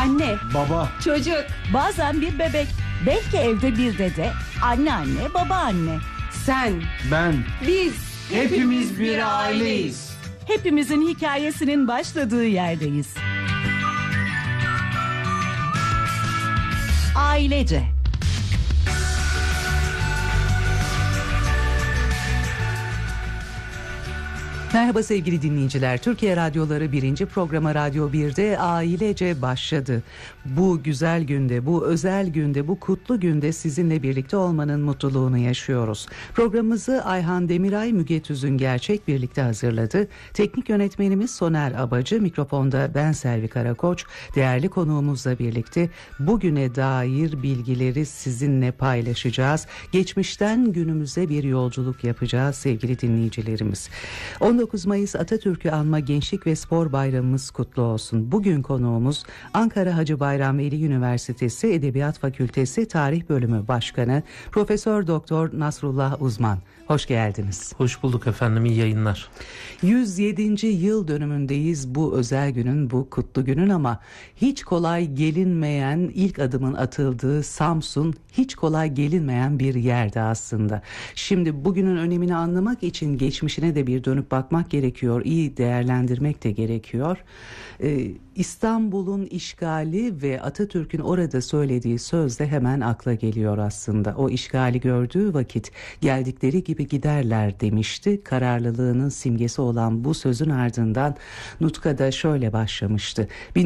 Anne, Baba. çocuk, Bazen bir bebek, belki evde bir dede, anneanne, babaanne. sen, Ben. biz, Hepimiz bir aileyiz. Hepimizin hikayesinin başladığı yerdeyiz. Ailece. Merhaba sevgili dinleyiciler. Türkiye Radyoları 1. programı Radyo 1'de ailece başladı. Bu güzel günde, bu özel günde, bu kutlu günde sizinle birlikte olmanın mutluluğunu yaşıyoruz. Programımızı Ayhan Demiray, Müge Tüzün Gerçek birlikte hazırladı. Teknik yönetmenimiz Soner Abacı, mikrofonda ben Selvi Karakoç. Değerli konuğumuzla birlikte bugüne dair bilgileri sizinle paylaşacağız. Geçmişten günümüze bir yolculuk yapacağız sevgili dinleyicilerimiz. 19 Mayıs Atatürk'ü anma Gençlik ve Spor Bayramımız kutlu olsun. Bugün konuğumuz Ankara Hacı Bayram Veli Üniversitesi Edebiyat Fakültesi Tarih Bölümü Başkanı Profesör Doktor Nasrullah Uzman. Hoş geldiniz. Hoş bulduk efendim, iyi yayınlar. 107. yıl dönümündeyiz bu özel günün, bu kutlu günün ama hiç kolay gelinmeyen, ilk adımın atıldığı Samsun hiç kolay gelinmeyen bir yerde aslında. Şimdi bugünün önemini anlamak için geçmişine de bir dönüp bakmak gerekiyor, iyi değerlendirmek de gerekiyor. İstanbul'un işgali ve Atatürk'ün orada söylediği söz de hemen akla geliyor aslında. O işgali gördüğü vakit geldikleri gibi giderler demişti. Kararlılığının simgesi olan bu sözün ardından Nutka'da şöyle başlamıştı.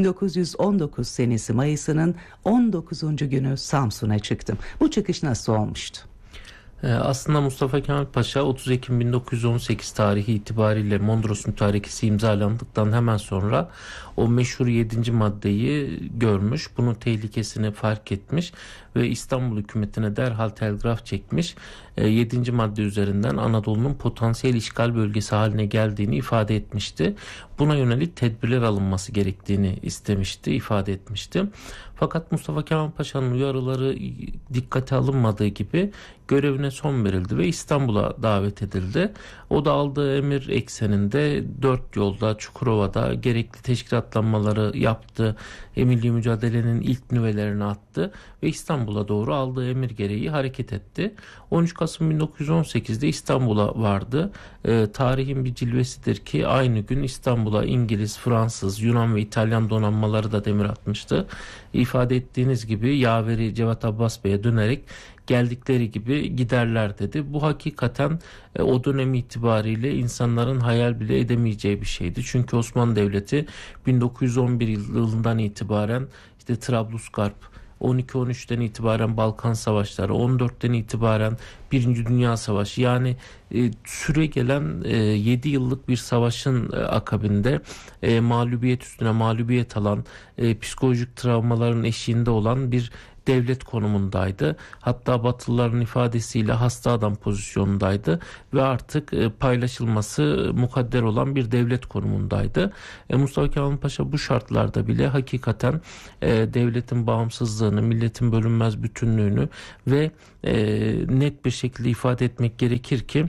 1919 senesi Mayıs'ının 19. günü Samsun'a çıktım. Bu çıkış nasıl olmuştu? Aslında Mustafa Kemal Paşa 30 Ekim 1918 tarihi itibariyle Mondros Mütarekesi imzalandıktan hemen sonra o meşhur 7. maddeyi görmüş, bunun tehlikesini fark etmiş ve İstanbul hükümetine derhal telgraf çekmiş. 7. madde üzerinden Anadolu'nun potansiyel işgal bölgesi haline geldiğini ifade etmişti. Buna yönelik tedbirler alınması gerektiğini istemişti, ifade etmişti. Fakat Mustafa Kemal Paşa'nın uyarıları dikkate alınmadığı gibi görevine son verildi ve İstanbul'a davet edildi. O da aldığı emir ekseninde 4 yolda, Çukurova'da gerekli teşkilatlanmaları yaptı. Milli mücadelenin ilk nüvelerini attı ve İstanbul'a doğru aldığı emir gereği hareket etti. 13 Kasım 1918'de İstanbul'a vardı. Tarihin bir cilvesidir ki aynı gün İstanbul'a İngiliz, Fransız, Yunan ve İtalyan donanmaları da demir atmıştı. İfade ettiğiniz gibi yaveri Cevat Abbas Bey'e dönerek geldikleri gibi giderler dedi. Bu hakikaten o dönem itibariyle insanların hayal bile edemeyeceği bir şeydi. Çünkü Osmanlı Devleti 1911 yılından itibaren işte Trablusgarp, 12-13'ten itibaren Balkan Savaşları, 14'ten itibaren Birinci Dünya Savaşı, yani süre gelen 7 yıllık bir savaşın akabinde mağlubiyet üstüne mağlubiyet alan, psikolojik travmaların eşiğinde olan bir devlet konumundaydı. Hatta Batılıların ifadesiyle hasta adam pozisyonundaydı ve artık paylaşılması mukadder olan bir devlet konumundaydı. Mustafa Kemal Paşa bu şartlarda bile hakikaten devletin bağımsızlığını, milletin bölünmez bütünlüğünü ve net bir şekilde ifade etmek gerekir ki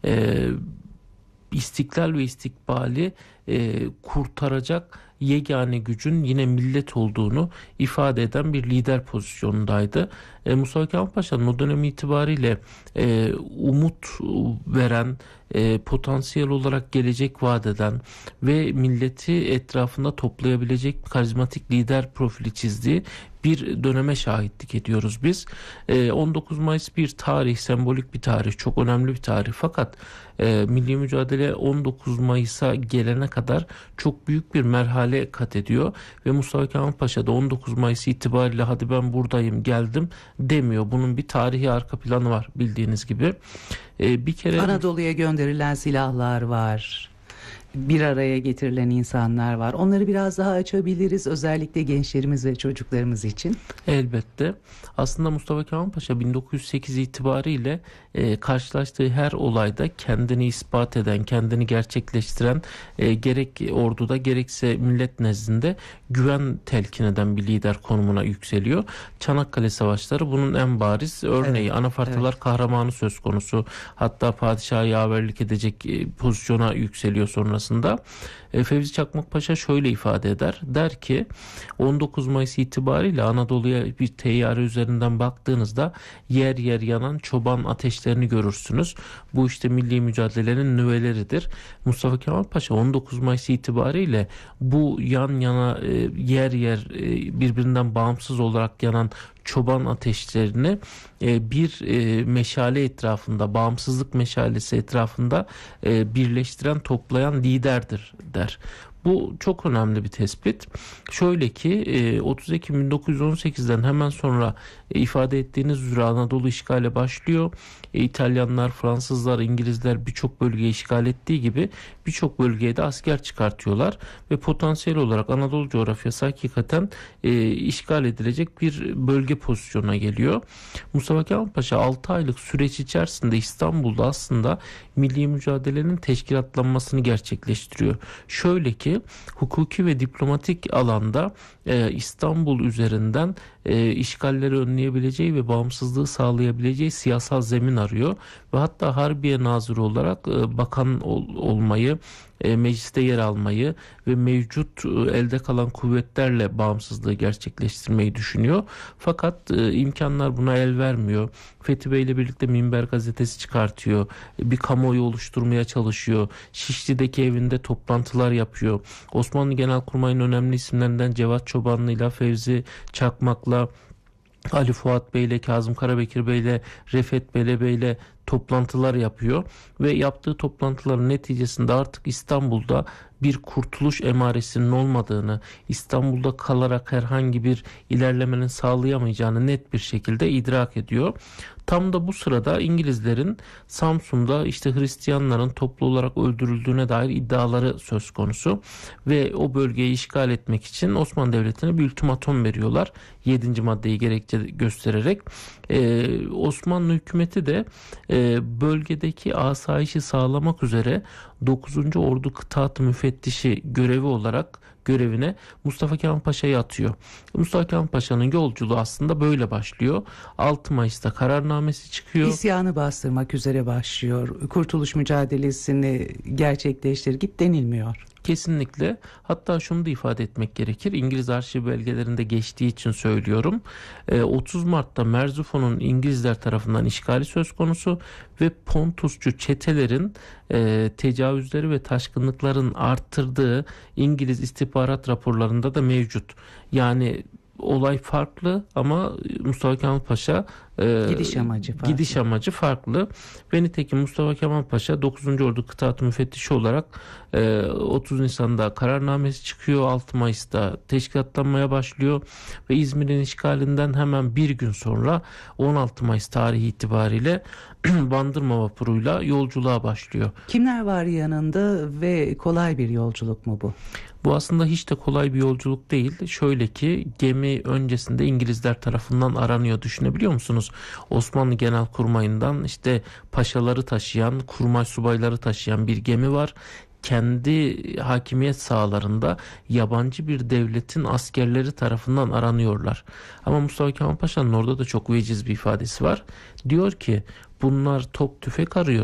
istiklal ve istikbali kurtaracak yegane gücün yine millet olduğunu ifade eden bir lider pozisyonundaydı. Mustafa Kemal Paşa'nın o dönem itibariyle umut veren, potansiyel olarak gelecek vaat eden ve milleti etrafında toplayabilecek karizmatik lider profili çizdiği bir döneme şahitlik ediyoruz biz. 19 Mayıs bir tarih, sembolik bir tarih, çok önemli bir tarih. Fakat milli mücadele 19 Mayıs'a gelene kadar çok büyük bir merhale kat ediyor ve Mustafa Kemal Paşa da 19 Mayıs itibariyle hadi ben buradayım, geldim demiyor. Bunun bir tarihi arka planı var bildiğiniz gibi. Bir kere Anadolu'ya gönderilen silahlar var. Bir araya getirilen insanlar var. Onları biraz daha açabiliriz, özellikle gençlerimiz ve çocuklarımız için. Elbette. Aslında Mustafa Kemal Paşa 1908 itibariyle karşılaştığı her olayda kendini ispat eden, kendini gerçekleştiren, gerek orduda gerekse millet nezdinde güven telkin eden bir lider konumuna yükseliyor. Çanakkale Savaşları bunun en bariz örneği. Evet, Anafartalar kahramanı söz konusu. Hatta padişaha yaverlik edecek pozisyona yükseliyor sonrasında. Fevzi Çakmak Paşa şöyle ifade eder. Der ki 19 Mayıs itibariyle Anadolu'ya bir teyyare üzerinden baktığınızda yer yer yanan çoban ateşlerini görürsünüz. Bu işte milli mücadelenin nüveleridir. Mustafa Kemal Paşa 19 Mayıs itibariyle bu yan yana yer yer birbirinden bağımsız olarak yanan çoban ateşlerini bir meşale etrafında, bağımsızlık meşalesi etrafında birleştiren, toplayan liderdir der. Bu çok önemli bir tespit. Şöyle ki 30 Ekim 1918'den hemen sonra ifade ettiğiniz üzere Anadolu işgale başlıyor. İtalyanlar, Fransızlar, İngilizler birçok bölgeyi işgal ettiği gibi birçok bölgeye de asker çıkartıyorlar ve potansiyel olarak Anadolu coğrafyası hakikaten işgal edilecek bir bölge pozisyonuna geliyor. Mustafa Kemal Paşa 6 aylık süreç içerisinde İstanbul'da aslında milli mücadelenin teşkilatlanmasını gerçekleştiriyor. Şöyle ki hukuki ve diplomatik alanda İstanbul üzerinden işgalleri önleyebileceği ve bağımsızlığı sağlayabileceği siyasal zemin arıyor ve hatta Harbiye Nazırı olarak bakan olmayı, mecliste yer almayı ve mevcut elde kalan kuvvetlerle bağımsızlığı gerçekleştirmeyi düşünüyor. Fakat imkanlar buna el vermiyor. Fethi Bey ile birlikte Minber gazetesi çıkartıyor. Bir kamuoyu oluşturmaya çalışıyor. Şişli'deki evinde toplantılar yapıyor. Osmanlı Genelkurmay'ın önemli isimlerinden Cevat Çobanlı ile Fevzi Çakmak'la, Ali Fuat Bey ile, Kazım Karabekir Bey ile, Refet Bele Bey ile toplantılar yapıyor ve yaptığı toplantıların neticesinde artık İstanbul'da bir kurtuluş emaresinin olmadığını, İstanbul'da kalarak herhangi bir ilerlemenin sağlayamayacağını net bir şekilde idrak ediyor. Tam da bu sırada İngilizlerin Samsun'da işte Hristiyanların toplu olarak öldürüldüğüne dair iddiaları söz konusu ve o bölgeyi işgal etmek için Osmanlı Devleti'ne bir ultimatum veriyorlar. 7. maddeyi gerekçe göstererek. Osmanlı hükümeti de bölgedeki asayişi sağlamak üzere 9. Ordu Kıtaat Müfettişi görevi olarak görevine Mustafa Kemal Paşa'yı atıyor. Mustafa Kemal Paşa'nın yolculuğu aslında böyle başlıyor. 6 Mayıs'ta kararnamesi çıkıyor. İsyanı bastırmak üzere başlıyor. Kurtuluş mücadelesini gerçekleştir git denilmiyor. Kesinlikle. Hatta şunu da ifade etmek gerekir. İngiliz arşiv belgelerinde geçtiği için söylüyorum. 30 Mart'ta Merzufon'un İngilizler tarafından işgali söz konusu ve Pontusçu çetelerin tecavüzleri ve taşkınlıkların arttırdığı İngiliz istihbarat raporlarında da mevcut. Yani olay farklı ama Mustafa Kemal Paşa gidiş amacı farklı. Ve nitekim Mustafa Kemal Paşa 9. Ordu Kıtaat Müfettişi olarak 30 Nisan'da kararnamesi çıkıyor. 6 Mayıs'ta teşkilatlanmaya başlıyor ve İzmir'in işgalinden hemen bir gün sonra 16 Mayıs tarihi itibariyle Bandırma vapuruyla yolculuğa başlıyor. Kimler var yanında ve kolay bir yolculuk mu bu? Bu aslında hiç de kolay bir yolculuk değil. Şöyle ki gemi öncesinde İngilizler tarafından aranıyor, düşünebiliyor musunuz? Osmanlı Genelkurmay'ından işte paşaları taşıyan, kurmay subayları taşıyan bir gemi var. Kendi hakimiyet sahalarında yabancı bir devletin askerleri tarafından aranıyorlar. Ama Mustafa Kemal Paşa'nın orada da çok veciz bir ifadesi var. Diyor ki bunlar top tüfek arıyor.